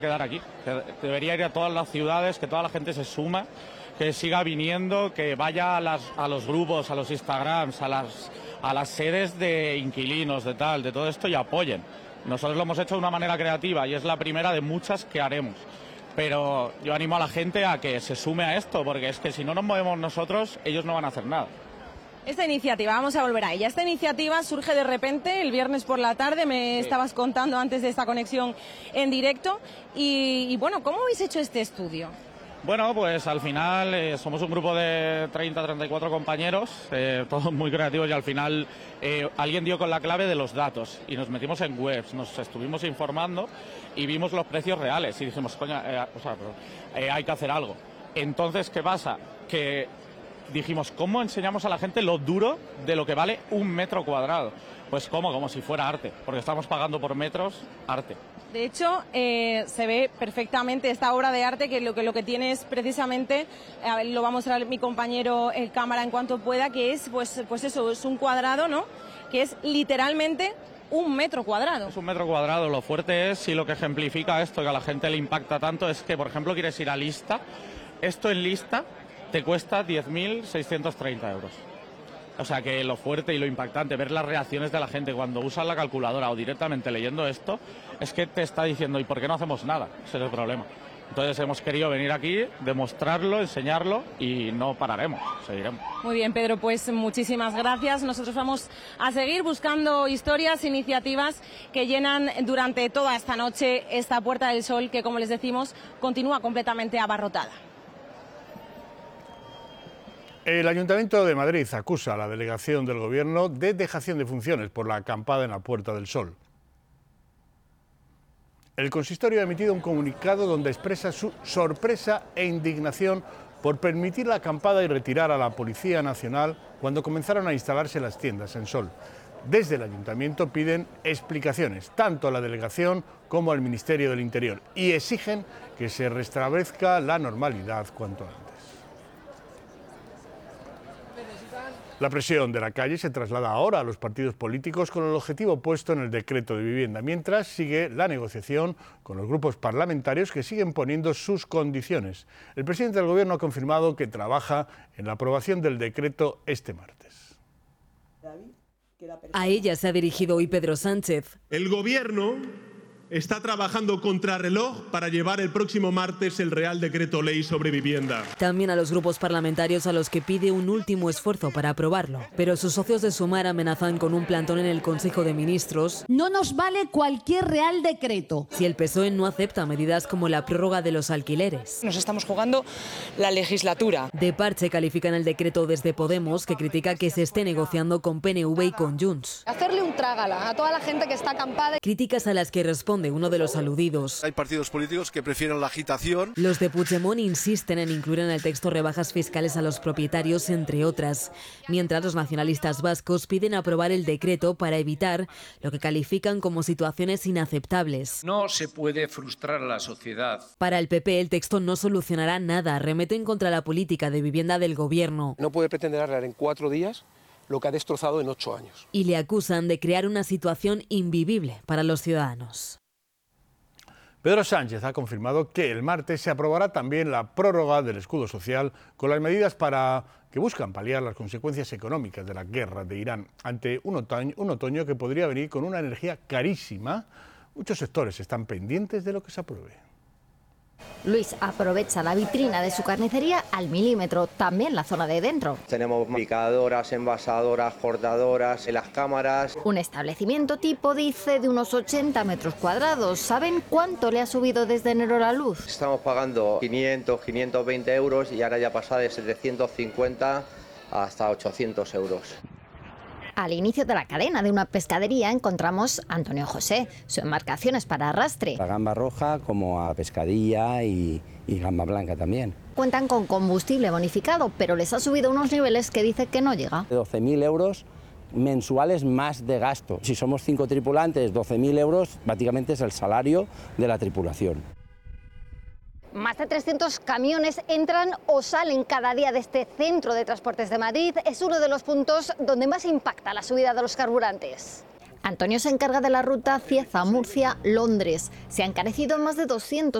Quedar aquí, que debería ir a todas las ciudades, que toda la gente se suma, que siga viniendo, que vaya a los grupos, a los Instagrams, a las sedes de inquilinos, de todo esto y apoyen. Nosotros lo hemos hecho de una manera creativa y es la primera de muchas que haremos. Pero yo animo a la gente a que se sume a esto, porque es que si no nos movemos nosotros, ellos no van a hacer nada. Esta iniciativa, vamos a volver a ella. Esta iniciativa surge de repente el viernes por la tarde, me estabas contando antes de esta conexión en directo. Y bueno, ¿cómo habéis hecho este estudio? Bueno, pues al final somos un grupo de 34 compañeros, todos muy creativos y al final alguien dio con la clave de los datos y nos metimos en webs, nos estuvimos informando y vimos los precios reales y dijimos, coño, hay que hacer algo. Entonces, ¿qué pasa? Que dijimos, ¿cómo enseñamos a la gente lo duro de lo que vale un metro cuadrado? Pues como si fuera arte, porque estamos pagando por metros arte. De hecho, se ve perfectamente esta obra de arte que lo que tiene es precisamente, lo va a mostrar mi compañero el cámara en cuanto pueda, que es pues eso, es un cuadrado, ¿no? Que es literalmente un metro cuadrado. Es un metro cuadrado, lo fuerte es, y lo que ejemplifica esto, que a la gente le impacta tanto, es que, por ejemplo, quieres ir a Lista, esto en Lista te cuesta 10.630 euros. O sea que lo fuerte y lo impactante, ver las reacciones de la gente cuando usan la calculadora o directamente leyendo esto, es que te está diciendo, ¿y por qué no hacemos nada? Ese es el problema. Entonces hemos querido venir aquí, demostrarlo, enseñarlo y no pararemos, seguiremos. Muy bien, Pedro, pues muchísimas gracias. Nosotros vamos a seguir buscando historias, iniciativas que llenan durante toda esta noche esta Puerta del Sol que, como les decimos, continúa completamente abarrotada. El Ayuntamiento de Madrid acusa a la delegación del Gobierno de dejación de funciones por la acampada en la Puerta del Sol. El consistorio ha emitido un comunicado donde expresa su sorpresa e indignación por permitir la acampada y retirar a la Policía Nacional cuando comenzaron a instalarse las tiendas en Sol. Desde el Ayuntamiento piden explicaciones tanto a la delegación como al Ministerio del Interior y exigen que se restablezca la normalidad cuanto antes. La presión de la calle se traslada ahora a los partidos políticos con el objetivo puesto en el decreto de vivienda, mientras sigue la negociación con los grupos parlamentarios que siguen poniendo sus condiciones. El presidente del Gobierno ha confirmado que trabaja en la aprobación del decreto este martes. A ella se ha dirigido hoy Pedro Sánchez. El Gobierno está trabajando contrarreloj para llevar el próximo martes el Real Decreto Ley sobre vivienda. También a los grupos parlamentarios a los que pide un último esfuerzo para aprobarlo. Pero sus socios de Sumar amenazan con un plantón en el Consejo de Ministros. No nos vale cualquier Real Decreto. Si el PSOE no acepta medidas como la prórroga de los alquileres. Nos estamos jugando la legislatura. De parche califican el decreto desde Podemos, que critica que se esté negociando con PNV y con Junts. Hacerle un trágala a toda la gente que está acampada. Críticas a las que responde uno de los aludidos. Hay partidos políticos que prefieren la agitación. Los de Puigdemont insisten en incluir en el texto rebajas fiscales a los propietarios, entre otras, mientras los nacionalistas vascos piden aprobar el decreto para evitar lo que califican como situaciones inaceptables. No se puede frustrar a la sociedad. Para el PP el texto no solucionará nada, remeten contra la política de vivienda del Gobierno. No puede pretender arreglar en 4 días lo que ha destrozado en 8 años. Y le acusan de crear una situación invivible para los ciudadanos. Pedro Sánchez ha confirmado que el martes se aprobará también la prórroga del escudo social con las medidas que buscan paliar las consecuencias económicas de la guerra de Irán ante un otoño que podría venir con una energía carísima. Muchos sectores están pendientes de lo que se apruebe. Luis aprovecha la vitrina de su carnicería al milímetro, también la zona de dentro. Tenemos picadoras, envasadoras, cortadoras, las cámaras. Un establecimiento tipo, dice, de unos 80 metros cuadrados. ¿Saben cuánto le ha subido desde enero la luz? Estamos pagando 500, 520 euros y ahora ya pasa de 750 hasta 800 euros. Al inicio de la cadena de una pescadería encontramos a Antonio José. Su embarcación es para arrastre. La gamba roja como a pescadilla y gamba blanca también. Cuentan con combustible bonificado, pero les ha subido unos niveles que dice que no llega. 12.000 euros mensuales más de gasto. Si somos 5 tripulantes, 12.000 euros prácticamente es el salario de la tripulación. Más de 300 camiones entran o salen cada día de este centro de transportes de Madrid. Es uno de los puntos donde más impacta la subida de los carburantes. Antonio se encarga de la ruta Cieza, Murcia, Londres. Se ha encarecido más de 200